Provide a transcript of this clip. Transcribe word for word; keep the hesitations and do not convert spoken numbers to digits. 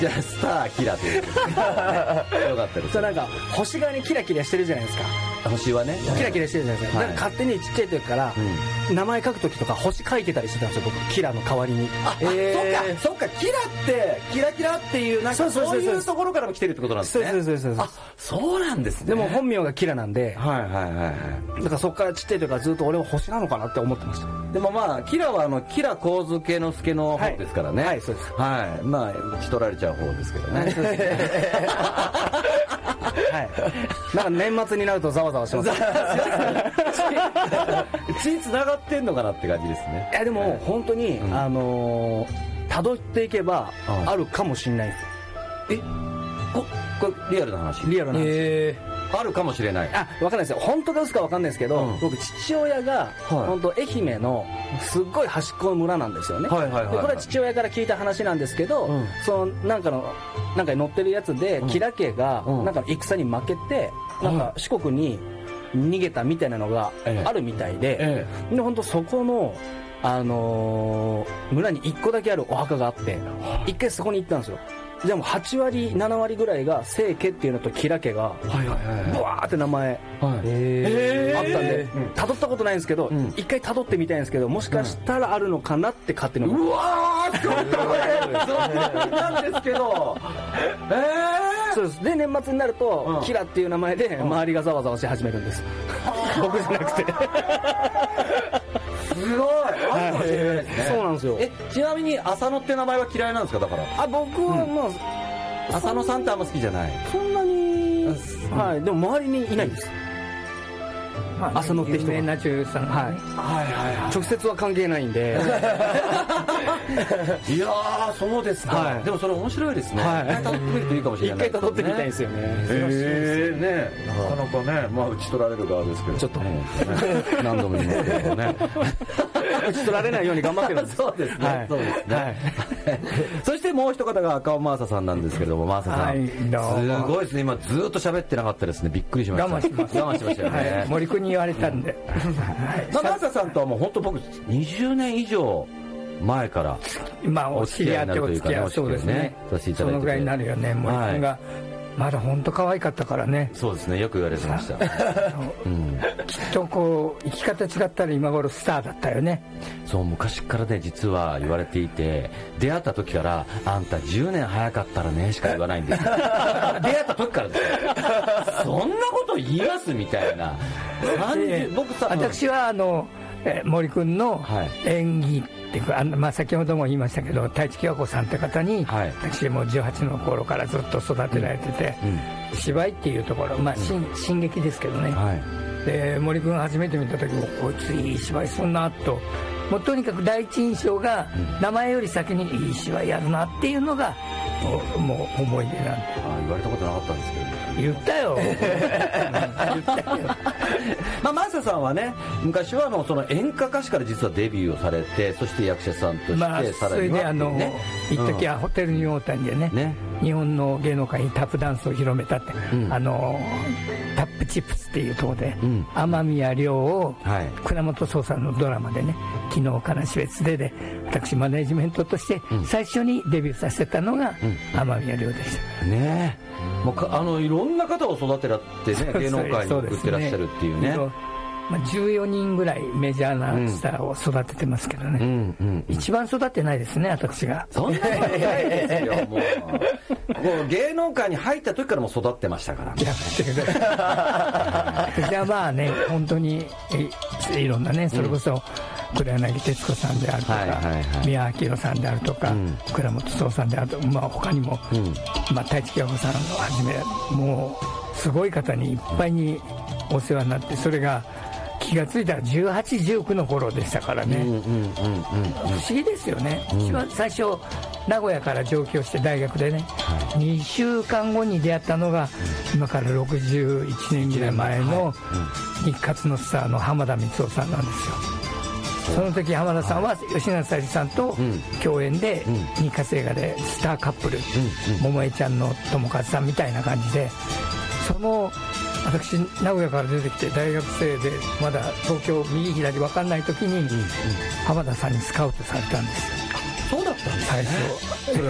じゃあスターキラということでよかったです。 そうなんか星がねキラキラしてるじゃないですか。 星はねキラキラしてるじゃないですか、 はい、 なんか勝手にちっちゃい時から、うん、名前書く時とか星書いてたりしてたんですよ僕、キラの代わりに。 あ、えー、そっかそっか、キラってキラキラっていうなんかそういうところからも来てるってことなんですね。 そうそうそうそう。 あ、そうなんですね。 でも本名がキラなんで、 はいはいはいはい。 だからそっからちっちゃい時からずっと俺は星なのかなって思ってました。 でもまあキラはあのキラ神助之助の方ですからね。 はい、はい、そうです。 はい、まあ打ち取られちゃう方ですけどね。そうですねはい、なんか年末になるとざわざわします血つながってんのかなって感じですね。 いやでも、はい、本当に、うん、あのー、辿っていけばあるかもしれないですよ。 えここれリアルな話？ リアルな話、えー、あるかもしれない。 あ、分かんないですよ、本当か嘘か分かんないですけど、うん、僕父親が、はい、本当愛媛のすっごい端っこの村なんですよね。はいはいはいはい、でこれは父親から聞いた話なんですけど、うん、そのなんかのなんかに載ってるやつで、うん、吉良家がなんか戦に負けて、うん、なんか四国に逃げたみたいなのがあるみたいで、ええ、で本当そこのあのー、村にいっこだけあるお墓があって一回そこに行ったんですよ。じゃあもうはちわりななわりぐらいが清家っていうのと吉良家がブワーって名前、はい、えー、あったんで辿ったことないんですけど、うん、一回辿ってみたいんですけど、もしかしたらあるのかなって勝手に思って、 うわーちょっとそうなんですけど、えー、 そうです。で年末になると、うん、キラっていう名前で周りがざわざわし始めるんです、うん、僕じゃなくてすごい、あるかもしれないですね。 そうなんですよ。 え、ちなみに浅野って名前は嫌いなんですか？だからあ、僕はまあ、 うん、浅野さんってあんま好きじゃない。 そんなに、はい、でも周りにいないんです、まあ、浅野って人が有名な女優さん、はい、はいはいはい、直接は関係ないんでいやーそうですか、はい、でもそれ面白いですね、はい、一回辿ってみるといいかもしれない、 一回辿ってみたいですよね。 えー、ね、なかなかね、まあ打ち取られる側ですけどちょっとね何度も言いますけどね打ち取られないように頑張ってるんですそうですね、はい、そうですね、はい、そしてもう一方が赤尾真麻さんなんですけれども、真麻さん、はい、すごいですね、今ずっと喋ってなかったですね、びっくりしました。 我慢します我慢しましたよね、 はい、森君に言われたんで、 真麻さんとはもう本当僕にじゅうねん以上前からまあお知り合ってお付き合い、そうですね、 させていただいてて、 そのぐらいになるよね、森君が、はい、まだ本当可愛かったからね。 そうですね、よく言われてました、 うん、きっとこう生き方違ったら今頃スターだったよね。 そう昔からね実は言われていて、出会った時からあんたじゅうねん早かったらねしか言わないんですよ出会った時からですよそんなこと言いますみたいな。僕さ、 私はあの森君の演技っていうか、はい、まあ、先ほども言いましたけど太一喜和子さんって方に、はい、私もじゅうはちの頃からずっと育てられてて、うんうん、芝居っていうところ、まあ、新, 進撃ですけどね、はい、で森君初めて見た時もこいついい芝居すんなと、もうとにかく第一印象が名前より先にいい芝居やるなっていうのがもう思い出なんで。あ、 言われたことなかったんですけど、ね、 言ったよ言ったよまあ、真麻さんはね昔はあのその演歌歌手から実はデビューをされて、そして役者さんとして、まあ、 さらには、ね、それであの一時はホテルニューオータニで ね, ね日本の芸能界にタップダンスを広めたって、うん、あのタップチップスっていうところで、うん、天宮亮を、はい、倉本壮さんのドラマでね、昨日からし別でで私マネジメントとして最初にデビューさせたのが天宮亮でした、 うんうん、ねえ、もうあのいろんな方を育てらってね芸能界に送ってらっしゃるっていうね、 まあ、じゅうよにんぐらいメジャーなスターを育ててますけどね、うんうんうん、一番育ってないですね私が。 そんなことないですよもうもう芸能界に入った時からも育ってましたからねじゃあまあね本当にいろんなね、それこそ黒柳徹子さんであるとか、はいはいはい、宮明さんであるとか、うん、倉本壮さんであるとか、まあ、他にも、うんまあ、太一喜和子さんをはじめもうすごい方にいっぱいにお世話になって、それが気がついたらじゅうはち、じゅうきゅうの頃でしたからね、不思議ですよね、うん、私は最初名古屋から上京して大学でね、はい、にしゅうかんごに出会ったのが、うん、今からろくじゅういちねんぐらい前の日活のスターの浜田光夫さんなんですよ。その時浜田さんは吉永小百合さんと共演で日活映画でスターカップル、桃江ちゃんの友和さんみたいな感じで、その私名古屋から出てきて大学生でまだ東京右左分かんない時に浜田さんにスカウトされたんですよ。 そうだったんですね、 最初